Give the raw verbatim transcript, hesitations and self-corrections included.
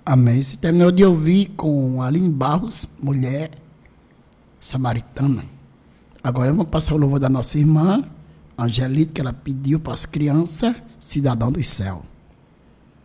Amém. Você terminou de ouvir com Aline Barros, mulher samaritana. Agora vamos passar o louvor da nossa irmã Angelita, que ela pediu para as crianças, cidadão do céu.